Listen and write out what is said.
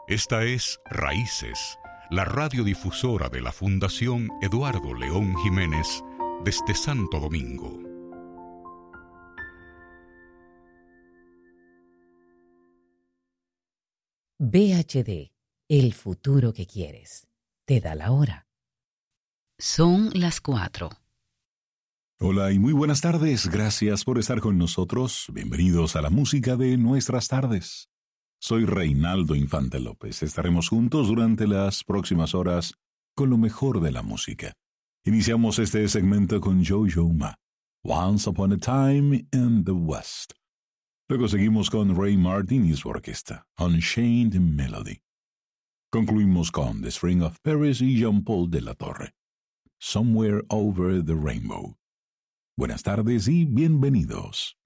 Esta es Raíces, la radiodifusora de la Fundación Eduardo León Jiménez desde Santo Domingo. VHD, el futuro que quieres. Te da la hora. Son las 4. Hola y muy buenas tardes. Gracias por estar con nosotros. Bienvenidos a la música de nuestras tardes. Soy Reinaldo Infante López. Estaremos juntos durante las próximas horas con lo mejor de la música. Iniciamos este segmento con Yo-Yo Ma, Once Upon a Time in the West. Luego seguimos con Ray Martin y su orquesta, Unchained Melody. Concluimos con The String of Paris y Jean-Paul de la Torre, Somewhere Over the Rainbow. Buenas tardes y bienvenidos.